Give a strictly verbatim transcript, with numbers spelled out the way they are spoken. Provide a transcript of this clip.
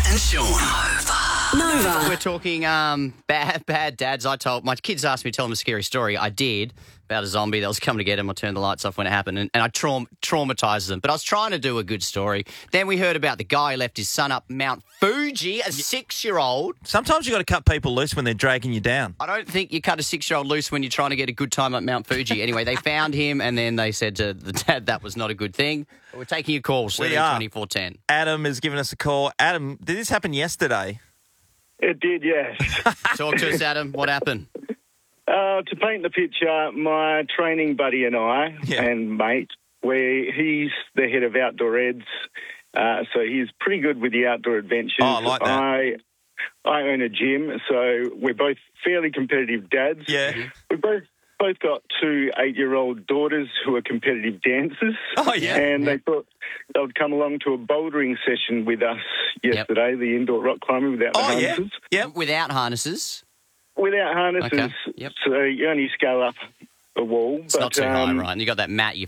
and Sean. Nova. We're talking um, bad bad dads. I told my kids asked me to tell them a scary story. I did about a zombie that was coming to get him. I turned the lights off when it happened, and, and I traum- traumatized them. But I was trying to do a good story. Then we heard about the guy who left his son up Mount Fuji, a six-year-old. Sometimes you got to cut people loose when they're dragging you down. I don't think you cut a six-year-old loose when you're trying to get a good time at Mount Fuji. Anyway, they found him, and then they said to the dad that was not a good thing. But we're taking your calls. We are. twenty-four ten. Adam has given us a call. Adam, did this happen yesterday? It did, yes. Talk to us, Adam. What happened? uh, to paint the picture, my training buddy and I, Yeah. and mate, we he's the head of Outdoor Eds, uh, so he's pretty good with the outdoor adventures. Oh, I like that. I, I own a gym, so we're both fairly competitive dads. Yeah. We both both got two eight-year-old daughters who are competitive dancers. Oh, yeah. And Yeah. they thought they would come along to a bouldering session with us yesterday, the indoor rock climbing without the Oh, yeah. harnesses. Yep. Without harnesses. Without harnesses, Okay, yep. so you only scale up a wall. It's but, not too um, high, right? And you got that mat you